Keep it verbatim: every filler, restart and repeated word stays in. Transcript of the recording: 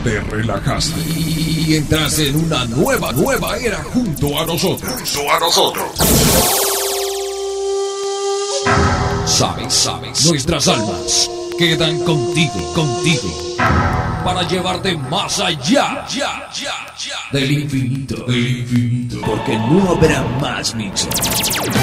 te relajaste y entraste en una nueva, nueva era junto a nosotros. Junto a nosotros. Sabes, sabes, nuestras almas quedan contigo, contigo, para llevarte más allá, ya, ya, ya, del infinito, del infinito, porque no habrá más mixes.